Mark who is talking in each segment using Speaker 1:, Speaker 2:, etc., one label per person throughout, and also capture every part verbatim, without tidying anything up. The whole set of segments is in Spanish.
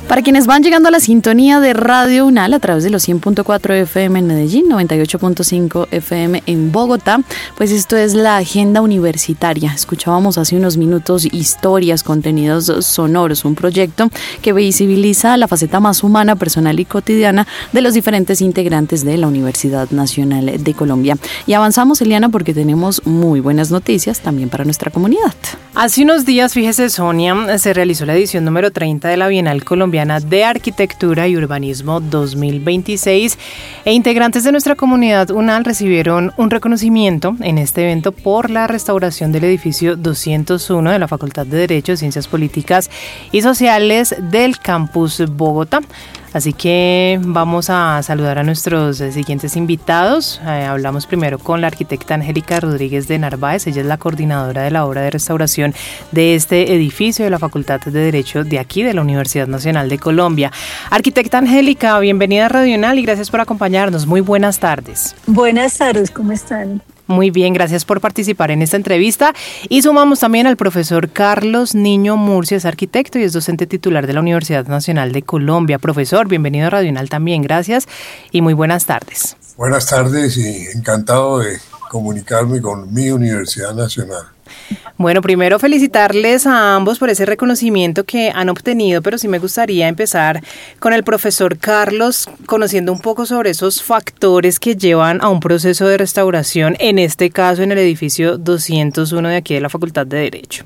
Speaker 1: Para quienes van llegando a la sintonía de Radio UNAL a través de los cien punto cuatro F M en Medellín, noventa y ocho punto cinco F M en Bogotá, pues esto es la Agenda Universitaria. Escuchábamos hace unos minutos historias, contenidos sonoros, un proyecto que visibiliza la faceta más humana, personal y cotidiana de los diferentes integrantes de la Universidad Nacional de Colombia. Y avanzamos, Eliana, porque tenemos muy buenas noticias también para nuestra comunidad.
Speaker 2: Hace unos días, fíjese, Sonia, se realizó la edición número treinta de la Bienal Colombiana de Arquitectura y Urbanismo dos mil veintiséis e integrantes de nuestra comunidad UNAL recibieron un reconocimiento en este evento por la restauración del edificio doscientos uno de la Facultad de Derecho, Ciencias Políticas y Sociales del Campus Bogotá. Así que vamos a saludar a nuestros siguientes invitados. Eh, hablamos primero con la arquitecta Angélica Rodríguez de Narváez. Ella es la coordinadora de la obra de restauración de este edificio de la Facultad de Derecho de aquí, de la Universidad Nacional de Colombia. Arquitecta Angélica, bienvenida a Radio UNAL y gracias por acompañarnos. Muy buenas tardes.
Speaker 3: Buenas tardes, ¿cómo están?
Speaker 2: Muy bien, gracias por participar en esta entrevista. Y sumamos también al profesor Carlos Niño Murcia, es arquitecto y es docente titular de la Universidad Nacional de Colombia. Profesor, bienvenido a Radio UNAL también, gracias y muy buenas tardes.
Speaker 4: Buenas tardes y encantado de comunicarme con mi Universidad Nacional.
Speaker 2: Bueno, primero felicitarles a ambos por ese reconocimiento que han obtenido, pero sí me gustaría empezar con el profesor Carlos, conociendo un poco sobre esos factores que llevan a un proceso de restauración, en este caso en el edificio doscientos uno de aquí de la Facultad de Derecho.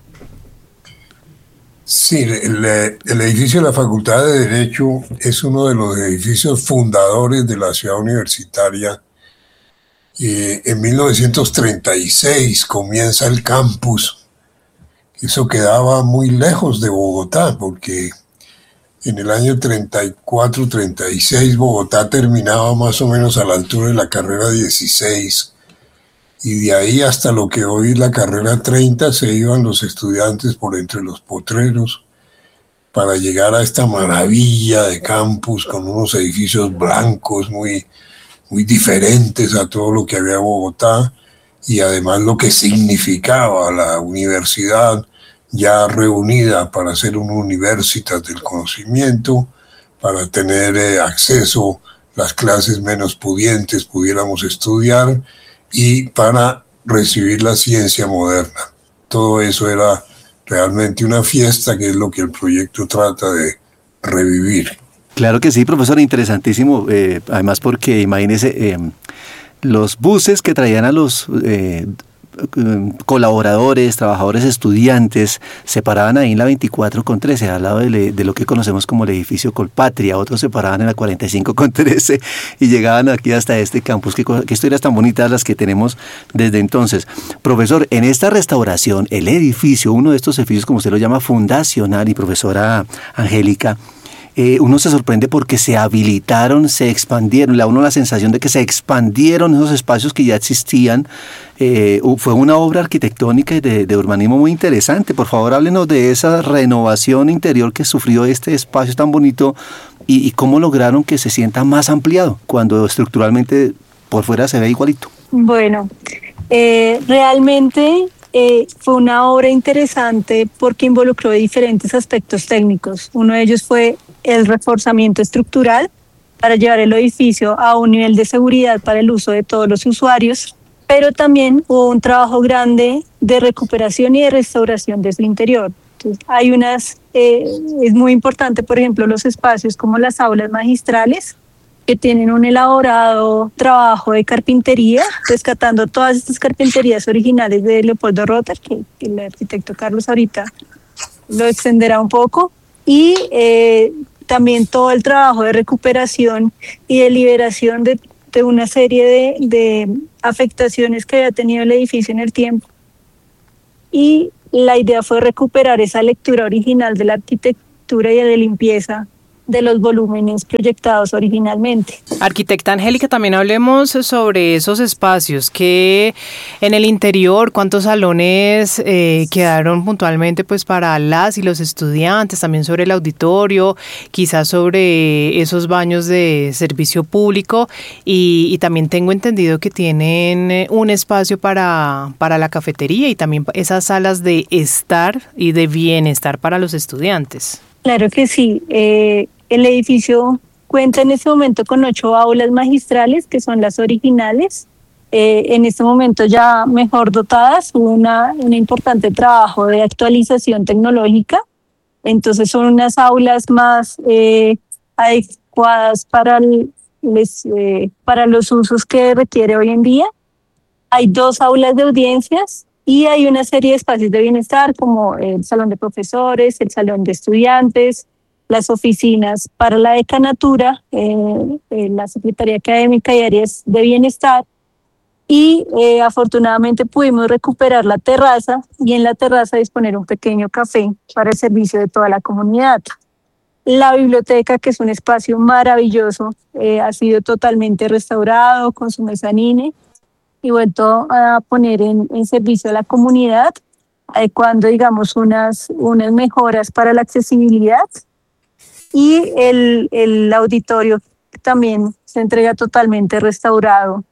Speaker 4: Sí, el, el edificio de la Facultad de Derecho es uno de los edificios fundadores de la ciudad universitaria. Eh, en mil novecientos treinta y seis comienza el campus. Eso quedaba muy lejos de Bogotá, porque en el año treinta y cuatro treinta y seis Bogotá terminaba más o menos a la altura de la carrera dieciséis, y de ahí hasta lo que hoy es la carrera treinta se iban los estudiantes por entre los potreros para llegar a esta maravilla de campus con unos edificios blancos muy muy diferentes a todo lo que había en Bogotá, y además lo que significaba la universidad ya reunida para ser una universidad del conocimiento, para tener eh, acceso, las clases menos pudientes pudiéramos estudiar, y para recibir la ciencia moderna. Todo eso era realmente una fiesta, que es lo que el proyecto trata de revivir.
Speaker 5: Claro que sí, profesor, interesantísimo, eh, además porque imagínese eh, los buses que traían a los eh, colaboradores, trabajadores, estudiantes, se paraban ahí en la veinticuatro con trece, al lado de, de lo que conocemos como el edificio Colpatria, otros se paraban en la cuarenta y cinco con trece y llegaban aquí hasta este campus. Qué, qué historias tan bonitas las que tenemos desde entonces. Profesor, en esta restauración, el edificio, uno de estos edificios, como usted lo llama, fundacional, y profesora Angélica, Eh, uno se sorprende porque se habilitaron, se expandieron, le da a uno la sensación de que se expandieron esos espacios que ya existían. Eh, fue una obra arquitectónica y de, de urbanismo muy interesante. Por favor, háblenos de esa renovación interior que sufrió este espacio tan bonito y, y cómo lograron que se sienta más ampliado cuando estructuralmente por fuera se ve igualito.
Speaker 3: Bueno, eh, realmente... Eh, fue una obra interesante porque involucró diferentes aspectos técnicos. Uno de ellos fue el reforzamiento estructural para llevar el edificio a un nivel de seguridad para el uso de todos los usuarios, pero también hubo un trabajo grande de recuperación y de restauración de su interior. Entonces, hay unas, eh, es muy importante, por ejemplo, los espacios como las aulas magistrales, que tienen un elaborado trabajo de carpintería, rescatando todas estas carpinterías originales de Leopoldo Rotter, que, que el arquitecto Carlos ahorita lo extenderá un poco, y eh, también todo el trabajo de recuperación y de liberación de, de una serie de, de afectaciones que había tenido el edificio en el tiempo. Y la idea fue recuperar esa lectura original de la arquitectura y de limpieza de los volúmenes proyectados originalmente.
Speaker 2: Arquitecta Angélica, también hablemos sobre esos espacios que en el interior, cuántos salones eh, quedaron puntualmente pues para las y los estudiantes, también sobre el auditorio, quizás sobre esos baños de servicio público y, y también tengo entendido que tienen un espacio para, para la cafetería y también esas salas de estar y de bienestar para los estudiantes.
Speaker 3: Claro que sí. Eh, el edificio cuenta en este momento con ocho aulas magistrales, que son las originales. Eh, en este momento ya mejor dotadas, hubo una, un importante trabajo de actualización tecnológica. Entonces son unas aulas más eh, adecuadas para, el, les, eh, para los usos que requiere hoy en día. Hay dos aulas de audiencias y hay una serie de espacios de bienestar como el salón de profesores, el salón de estudiantes, las oficinas para la decanatura, eh, eh, la Secretaría Académica y áreas de bienestar. Y eh, afortunadamente pudimos recuperar la terraza y en la terraza disponer un pequeño café para el servicio de toda la comunidad. La biblioteca, que es un espacio maravilloso, eh, ha sido totalmente restaurado con su mezanine y vuelto a poner en, en servicio a la comunidad, adecuando, digamos, unas, unas mejoras para la accesibilidad. Y el, el auditorio también se entrega totalmente restaurado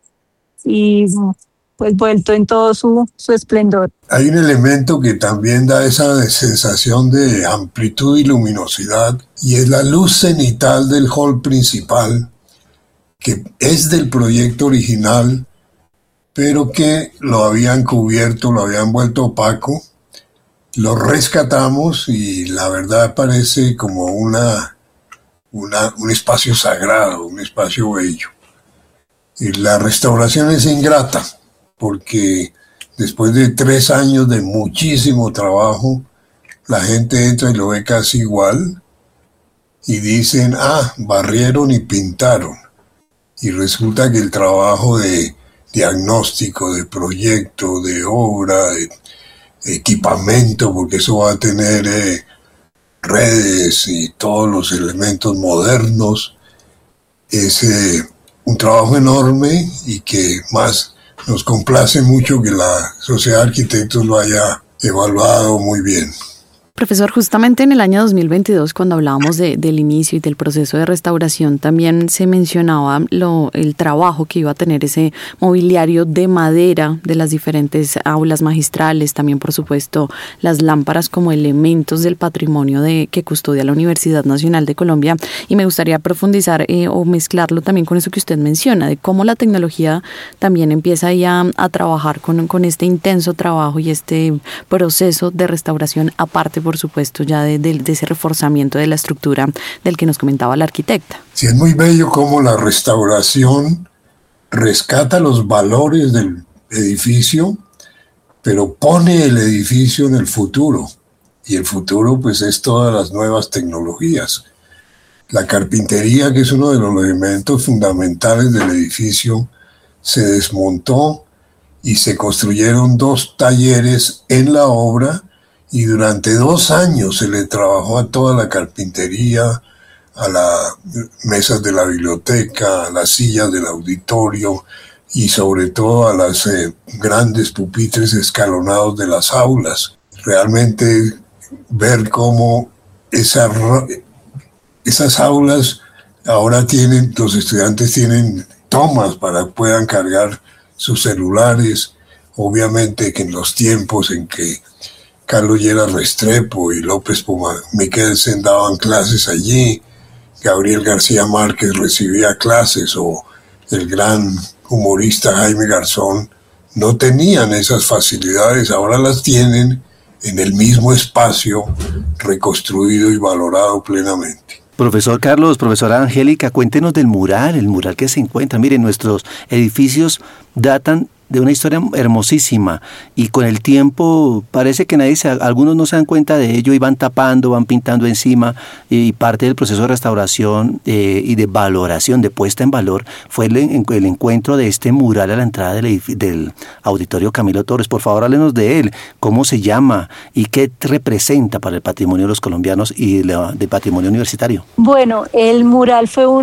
Speaker 3: y pues vuelto en todo su, su esplendor.
Speaker 4: Hay un elemento que también da esa sensación de amplitud y luminosidad, y es la luz cenital del hall principal, que es del proyecto original, pero que lo habían cubierto, lo habían vuelto opaco. Lo rescatamos y la verdad parece como una, una, un espacio sagrado, un espacio bello. Y la restauración es ingrata, porque después de tres años de muchísimo trabajo, la gente entra y lo ve casi igual y dicen, ah, barrieron y pintaron. Y resulta que el trabajo de diagnóstico, de proyecto, de obra, de equipamiento, porque eso va a tener eh, redes y todos los elementos modernos, es eh, un trabajo enorme y que más nos complace mucho que la Sociedad de Arquitectos lo haya evaluado muy bien.
Speaker 1: Profesor, justamente en el año dos mil veintidós, cuando hablábamos de, del inicio y del proceso de restauración, también se mencionaba lo, el trabajo que iba a tener ese mobiliario de madera de las diferentes aulas magistrales, también por supuesto las lámparas como elementos del patrimonio de, que custodia la Universidad Nacional de Colombia, y me gustaría profundizar eh, o mezclarlo también con eso que usted menciona, de cómo la tecnología también empieza ahí a, a trabajar con, con este intenso trabajo y este proceso de restauración, aparte por supuesto ya de, de, de ese reforzamiento de la estructura del que nos comentaba la arquitecta.
Speaker 4: Sí, es muy bello cómo la restauración rescata los valores del edificio, pero pone el edificio en el futuro, y el futuro pues es todas las nuevas tecnologías. La carpintería, que es uno de los elementos fundamentales del edificio, se desmontó y se construyeron dos talleres en la obra. Y durante dos años se le trabajó a toda la carpintería, a las mesas de la biblioteca, a las sillas del auditorio y sobre todo a las eh, grandes pupitres escalonados de las aulas. Realmente ver cómo esa, esas aulas ahora tienen, los estudiantes tienen tomas para que puedan cargar sus celulares. Obviamente que en los tiempos en que Carlos Lleras Restrepo y López Puma Mikkelsen daban clases allí, Gabriel García Márquez recibía clases, o el gran humorista Jaime Garzón, no tenían esas facilidades, ahora las tienen en el mismo espacio reconstruido y valorado plenamente.
Speaker 5: Profesor Carlos, profesora Angélica, cuéntenos del mural, el mural que se encuentra. Miren, nuestros edificios datan de una historia hermosísima y con el tiempo parece que nadie se, algunos no se dan cuenta de ello y van tapando, van pintando encima, y parte del proceso de restauración eh, y de valoración, de puesta en valor, fue el, el encuentro de este mural a la entrada del, del Auditorio Camilo Torres. Por favor, háblenos de él, cómo se llama y qué representa para el patrimonio de los colombianos y la, del patrimonio universitario.
Speaker 3: Bueno, el mural fue un